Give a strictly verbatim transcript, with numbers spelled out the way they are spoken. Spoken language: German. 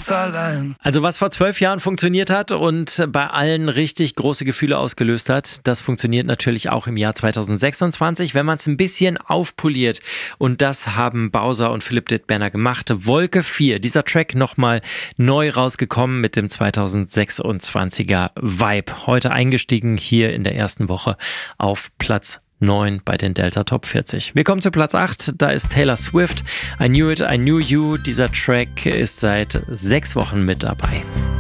ganz allein. Also was vor zwölf Jahren funktioniert hat und bei allen richtig große Gefühle ausgelöst hat, das funktioniert natürlich auch im Jahr zweitausendsechsundzwanzig, wenn man es ein bisschen aufpoliert. Und das haben Bowser und Philipp Dittberner gemacht. Wolke vier, dieser Track nochmal neu rausgekommen mit dem zweitausendsechsundzwanziger Vibe. Heute eingestiegen hier in der ersten Woche auf Platz neun bei den Delta Top vierzig. Wir kommen zu Platz acht, da ist Taylor Swift. I Knew It, I Knew You. Dieser Track ist seit sechs Wochen mit dabei.